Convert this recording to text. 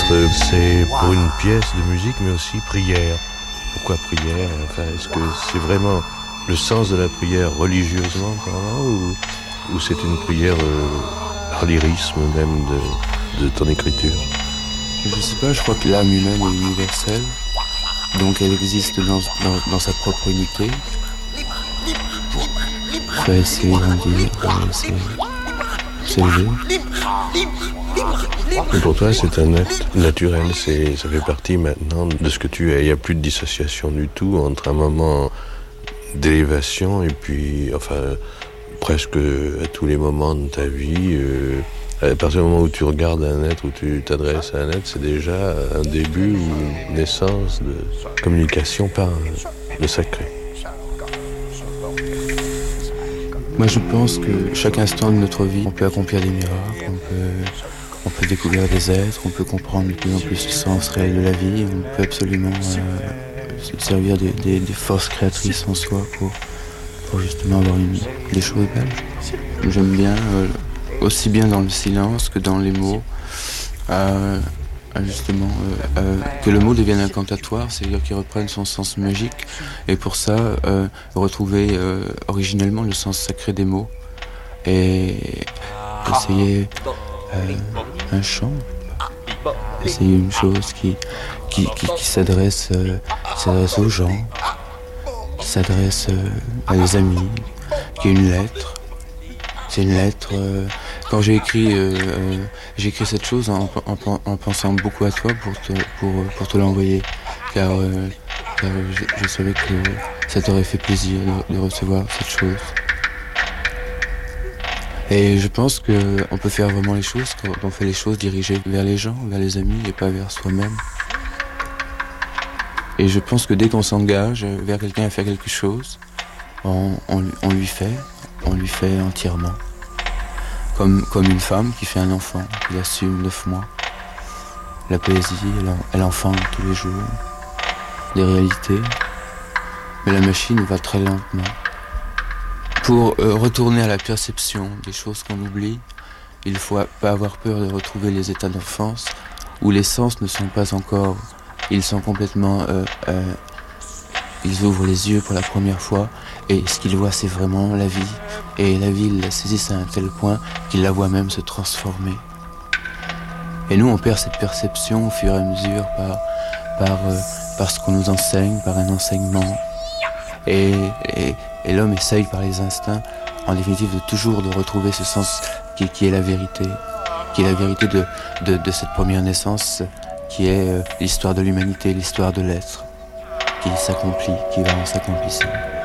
lettre, c'est pour une pièce de musique, mais aussi prière. Pourquoi prière? Enfin, est-ce que c'est vraiment le sens de la prière religieusement parlant, ou c'est une prière par lyrisme même de ton écriture? Je sais pas, je crois que l'âme humaine est universelle, donc elle existe dans sa propre unité. Faut essayer d'en dire, faut essayer s'élever. Et pour toi, c'est un acte naturel, ça fait partie maintenant de ce que tu es. Il n'y a plus de dissociation du tout entre un moment d'élévation et puis, enfin, presque à tous les moments de ta vie. À partir du moment où tu regardes un être, où tu t'adresses à un être, c'est déjà un début ou une naissance de communication par le sacré. Moi, je pense que chaque instant de notre vie, on peut accomplir des miracles, on peut découvrir des êtres, on peut comprendre de plus en plus le sens réel de la vie, on peut absolument se servir des forces créatrices en soi pour justement avoir des choses belles. J'aime bien, aussi bien dans le silence que dans les mots, justement, que le mot devienne incantatoire, c'est-à-dire qu'il reprenne son sens magique, et pour ça, retrouver originellement le sens sacré des mots, et essayer un chant, essayer une chose qui s'adresse aux gens, qui s'adresse à des amis, qui est une lettre. C'est une lettre. Quand j'ai écrit cette chose en pensant beaucoup à toi pour te l'envoyer, car je savais que ça t'aurait fait plaisir de recevoir cette chose. Et je pense qu'on peut faire vraiment les choses quand on fait les choses dirigées vers les gens, vers les amis et pas vers soi-même. Et je pense que dès qu'on s'engage vers quelqu'un à faire quelque chose, on lui fait entièrement. Comme une femme qui fait un enfant, qui assume 9 mois. La poésie, elle enfante tous les jours des réalités, mais la machine va très lentement. Pour retourner à la perception des choses qu'on oublie, il ne faut pas avoir peur de retrouver les états d'enfance où les sens ne sont pas encore, ils sont complètement, ils ouvrent les yeux pour la première fois et ce qu'ils voient c'est vraiment la vie. Et la vie, ils la saisissent à un tel point qu'ils la voient même se transformer. Et nous, on perd cette perception au fur et à mesure par ce qu'on nous enseigne, par un enseignement. Et l'homme essaye par les instincts, en définitive, de retrouver ce sens qui est la vérité de cette première naissance, qui est l'histoire de l'humanité, l'histoire de l'être, qui s'accomplit, qui va en s'accomplissant.